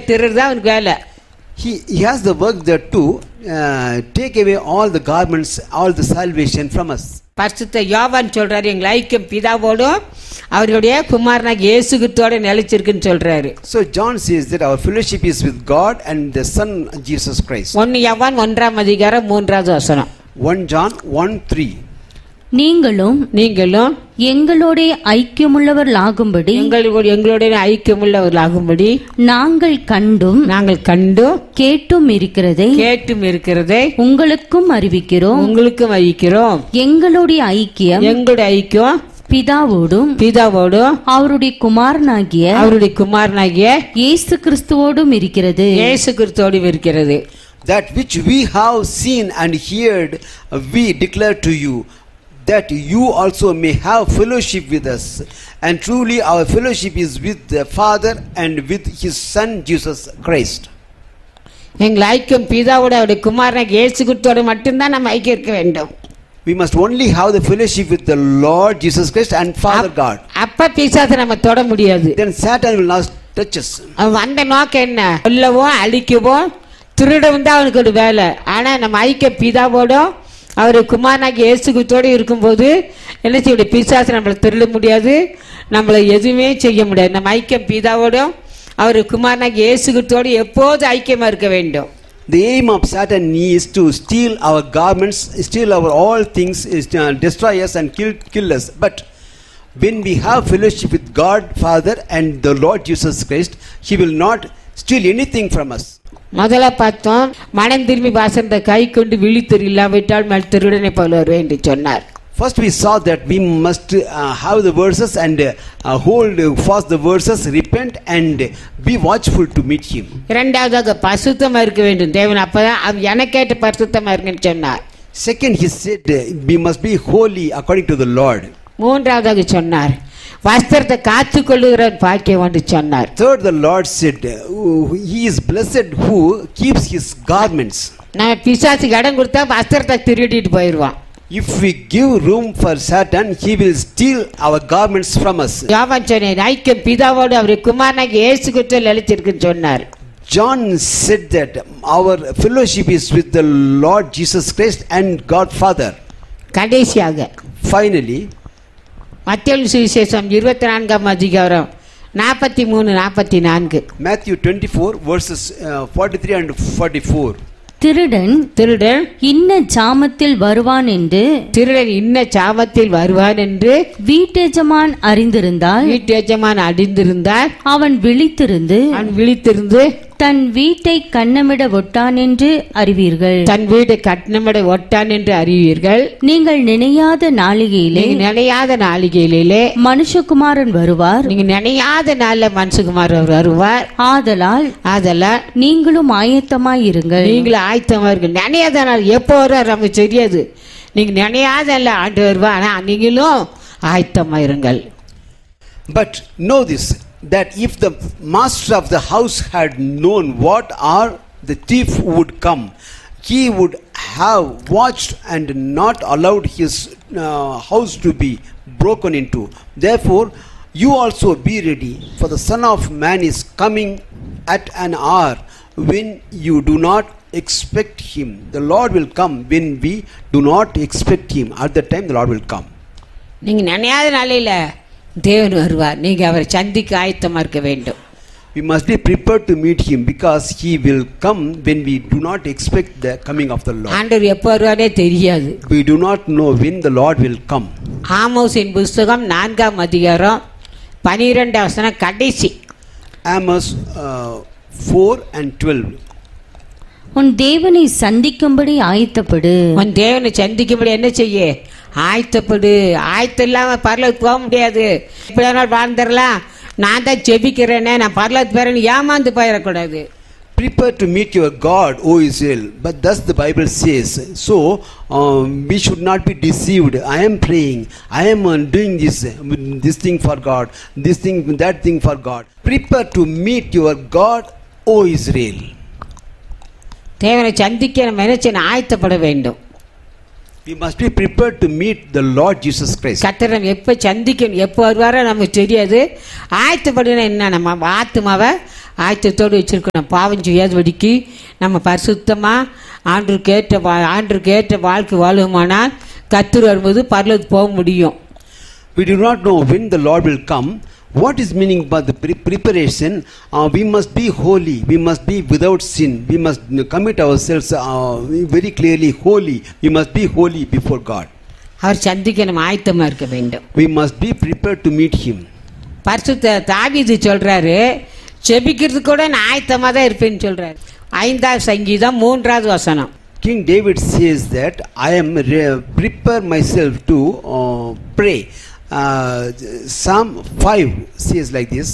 திருடுதான் அவனுக்கு வேலை. He has the work there to take away all the garments, all the salvation from us. பரிசுத்த யோவான் சொல்றாரு, எங்கள் ஐக்கியம் பிதாவோடும் அவருடைய குமாரனாகிய இயேசு கிறிஸ்துவோட நிலைச்சிருக்குன்னு சொல்றாரு. So John says that our fellowship is with God and the Son Jesus Christ. 1 யோவான் 1:3 1 John 1:3. நீங்களும் எங்களோட ஐக்கியமுள்ளவர்களாகும்படி எங்களோட ஐக்கியமுள்ளவர்களாகும்படி நாங்கள் கண்டும் கேட்டும் இருக்கிறதை உங்களுக்கும் அறிவிக்கிறோம். எங்களுடைய ஐக்கியம் பிதாவோடும் அவருடைய குமாரனாகிய இயேசு கிறிஸ்துவோடும் இருக்கிறது. That which we have seen and heard we declare to you, that you also may have fellowship with us, and truly our fellowship is with the Father and with his Son Jesus Christ. எங்கள் ஐக்கியம் பிதாவோட அவருடைய குமாரனாகிய இயேசு கிறிஸ்துவோட மட்டும்தான் நம்ம ஐக்கியம் இருக்க வேண்டும். We must only have the fellowship with the Lord Jesus Christ and Father God. அப்ப பிசாசை நம்ம தொட முடியாது. Then Satan will not touch us. அந்த நோக்கம் என்ன? கொல்லவோ அழிக்கவோ திருடவும் தான் அவனுக்கு ஒரு வேலை. ஆனா நம்ம ஐக்கிய பிதாவோட அவர் குமாரனாகிய இயேசு கிறிஸ்துவோட இருக்கும்போது என்ன செய்ய, பிசாசு நம்மளை திருட முடியாது, நம்மளை எதுவுமே செய்ய முடியாது. நம்ம ஐக்கியம் பிதாவோட அவர் குமாரனாகிய இயேசு கிறிஸ்துவோட எப்போது ஐக்கியமா இருக்க வேண்டும். The aim of Satan is to steal our garments, steal our all things, is to destroy us and kill us. But when we have fellowship with God Father and the Lord Jesus Christ, he will not steal anything from us. முதல்ல பார்த்தோம், மனம் திரும்பி வாசந்த கை கொண்டு விழித்திரு இல்லாவிட்டால் மேல் திருடனை போல வருவேன் என்று சொன்னார். First we saw that we must have the verses and hold fast the verses, repent and be watchful to meet him. இரண்டாவதாக பரிசுத்தமா இருக்க வேண்டும் தேவன், அப்பதான் எனக்கேற்ற பரிசுத்தமா இருக்குன்னு சொன்னார். Second he said we must be holy according to the Lord. மூன்றாவதாக சொன்னார் வஸ்திரத்தை காத்துக்கொள்ளுகிறவன் பாக்கியம் என்று சொன்னார். Third the Lord said he is blessed who keeps his garments. நம்ம பிசாசுக்கு இடம் கொடுத்தா வஸ்திரத்தை திருடிட்டு போயிடுவான். If we give room for Satan, he will steal our garments from us. யோவான் சொன்னார், ஐக்கியம் பிதாவோடு அவருடைய குமாரனாகிய இயேசு கிறிஸ்துவில் நிலைச்சிருக்குன்னு சொன்னார். John said that our fellowship is with the Lord Jesus Christ and God Father. கடைசியாக Finally, மத்தேயு சுவிசேஷம் 24 43-44. Matthew 24 verses 43 and 44. திருடன் இன்ன சாமத்தில் வருவான் என்று வீட்டெஜமான் அறிந்திருந்தால் அவன் விழித்திருந்து தன் வீட்டை கன்னமிட ஒட்டான் என்று அறிவீர்கள். நீங்கள் நினையாத நாளிகையிலே மனுஷகுமாரன் வருவார். ஆதலால் நீங்களும் ஆயத்தமாய் இருங்கள். நினையாத நாள் எப்போ வரும் நமக்கு தெரியாது. நீங்க நினையாத ஆண்டு வருவா, ஆனா நீங்களும் ஆயத்தமாயிருங்கள். But know this, that if the master of the house had known what hour the thief would come, he would have watched and not allowed his house to be broken into. Therefore you also be ready, for the Son of Man is coming at an hour when you do not expect him. The Lord will come when we do not expect him. At that time the Lord will come. நீங்க நினையாத நாளையில தேவன் வருவார். நீங்க அவரை சந்திக்க ஆயத்தமா இருக்க வேண்டும். We must be prepared to meet him, because he will come when we do not expect the coming of the Lord. ஆண்டவர் எப்போ வருவாரே தெரியாது. We do not know when the Lord will come. ஆமோஸின் புத்தகம் 4:12 கடைசி. Amos 4:12. உன் தேவனை சந்திக்கும்படி ஆயத்தப்படு. உன் தேவனை சந்திக்கும்படி என்ன செய்ய? ஆயத்தப்படு. ஆயத்தம் இல்லாம பரலோகத்துக்கு போக முடியாது. இப்படி வாழ்ந்துடலாம், நான் தான் ஜெபிக்கிறேனே, நான் பரலோகத்துக்கு போறேன்னு ஏமாந்து போயிடக்கூடாது. Prepare to meet your God, O Israel. But thus the Bible says. So we should not be deceived. I am praying, I am doing this thing for God, this thing, that thing for God. Prepare to meet your God, O Israel. தேவனை சந்திக்க நம்ம என்ன செய்யணும்? ஆயத்தப்பட வேண்டும். We must be prepared to meet the Lord Jesus Christ. கர்த்தரை எப்போ சந்திக்கணும், எப்போ வருவாரோ நமக்கு தெரியாது. ஆயத்தப்படினா என்ன, நம்ம ஆத்மாவை ஆயத்தத்தோடு வச்சிருக்கணும். பாவம் செய்யாதபடிக்கு நம்ம பரிசுத்தமாக ஆண்டருக்கு ஏற்ற வாழ்க்கை வாழுமானால் கர்த்தர் வரும்போது பரலோகத்துக்கு போக முடியும். We do not know when the Lord will come. What is meaning by the preparation? We must be holy. We must be without sin. We must commit ourselves very clearly holy. We must be holy before God. அவர் சந்திக்க நம்ம ஆயத்தமாக இருக்க வேண்டும். We must be prepared to meet Him. பரிசுத்த தாவீது சொல்றாரு, செபிக்கிறது கூட நான் ஆயத்தமாக தான் இருப்பேன்னு சொல்றாரு. 5ஆம் சங்கீதம் 3ஆவது வசனம். King David says that I am prepare myself to pray. Psalm 5 says like this.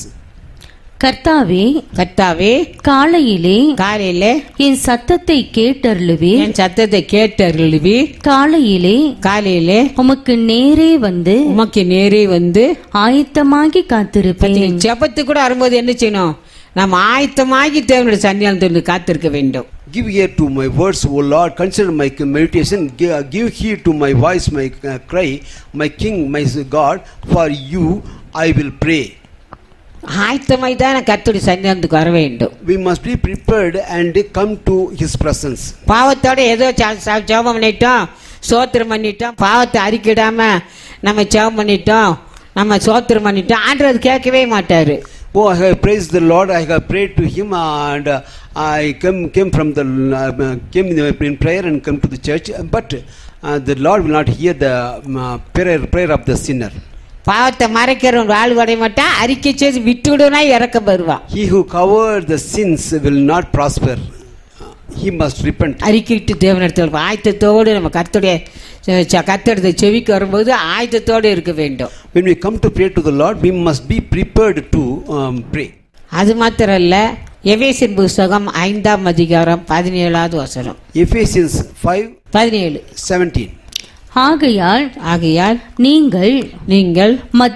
கர்த்தாவே காலையிலே என் சத்தத்தை கேட்டருளுவி காலையிலே உமக்கு நேரே வந்து ஆயத்தமாகி காத்திருப்பேன். ஜெபத்து கூட வரும்போது என்ன செய்யணும், நம்ம ஆயத்தமாகி தேவனுடைய சன்னிதானத்தில் காத்திருக்க வேண்டும். Give ear to my words, O Lord. Consider my meditation. Give heed to my voice, my cry, my King, my God. For you I will pray. ஆயத்தமாய் தான் கர்த்தருடைய சன்னிதானத்துக்கு வர வேண்டும். We must be prepared and come to His presence. பாவத்தோட ஏதோ ஜெபம் பண்ணிட்டோம், சோத்திரம் பண்ணிட்டோம், பாவத்தை அறிக்கிடாம நம்ம ஜெபம் பண்ணிட்டோம், நம்ம சோத்திரம் பண்ணிட்டோம், ஆண்டவர் கேட்கவே மாட்டாரு. Oh, I have praised the Lord. I have prayed to Him, and I came from the came in prayer and come to the church. But the Lord will not hear the prayer of the sinner. பாவத்தை மறைக்கிறவன் வாழ்வடைய மாட்டான், அறிக்கை செய்து விட்டுடுனா இறக்க வருவான். He who covered the sins will not prosper. He must repent. அறிக்கையிட்டு தேவனிடத்தில் ஆயத்தத்தோடு நம்ம கர்த்தருடைய செவிக்கு வரும்போது ஆயத்தத்தோடு இருக்க வேண்டும். When we come to pray to the Lord, we must be prepared to pray. அது மாத்திரம் இல்ல, எபேசியர் புத்தகம் 5ஆம் அதிகாரம் 17ஆவது வசனம். Ephesians 5:17. ஆகையால் நீங்கள்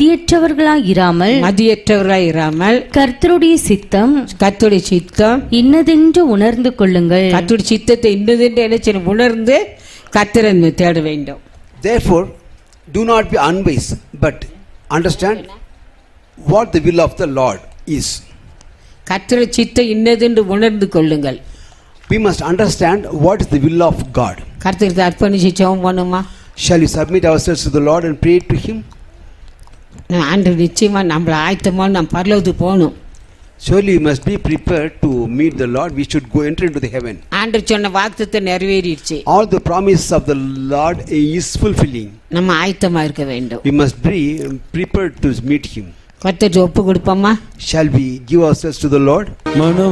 மதியற்றவர்களாயிராமல் கர்த்தருடைய சித்தம் இன்னதென்று உணர்ந்து கொள்ளுங்கள். கர்த்தருடைய சித்தத்தை இன்னதென்று என்ன உணர்ந்து கர்த்தரை தேட வேண்டும். Therefore, do not be unwise, but understand what the will of the Lord is. கர்த்தருடைய சித்தம் இன்னதென்று உணர்ந்து கொள்ளுங்கள். We must understand what is the will of God. கர்த்தருக்கு அர்ப்பணிச்சு ஜெபம் பண்ணுமா? Shall we submit ourselves to the Lord and pray to Him? ஆண்டவர் நிச்சயமா நம்மள ஆயத்தமா நம்ம பரலோகத்துக்கு போகணும். Surely we must be prepared to meet the Lord. We should go enter into the heaven. ஆண்டவர் சொன்ன வாக்குத்தத்தை நிறைவேறிடுச்சு. All the promises of the Lord is fulfilling. நம்ம ஆயத்தமா இருக்க வேண்டும். We must be prepared to meet Him. கர்த்தருக்கு ஒப்பு கொடுப்போமா? Shall we give ourselves to the Lord?